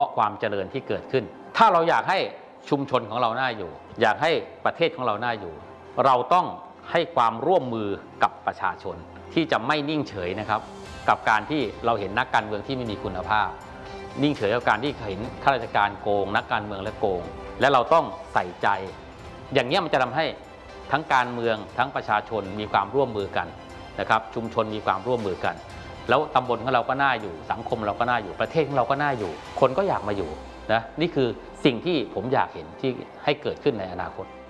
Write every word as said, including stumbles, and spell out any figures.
เพราะความเจริญที่เกิดขึ้นถ้าเราอยากให้ชุมชนของเราน่าอยู่อยากให้ประเทศของเราน่าอยู่เราต้องให้ความร่วมมือกับประชาชนที่จะไม่นิ่งเฉยนะครับกับการที่เราเห็นนักการเมืองที่ไม่มีคุณภาพนิ่งเฉยกับการที่เห็นข้าราชการโกงนักการเมืองและโกงและเราต้องใส่ใจอย่างนี้มันจะทำให้ทั้งการเมืองทั้งประชาชนมีความร่วมมือกันนะครับชุมชนมีความร่วมมือกันแล้วตำบลของเราก็น่าอยู่สังคมเราก็น่าอยู่ประเทศของเราก็น่าอยู่คนก็อยากมาอยู่นะนี่คือสิ่งที่ผมอยากเห็นที่ให้เกิดขึ้นในอนาคต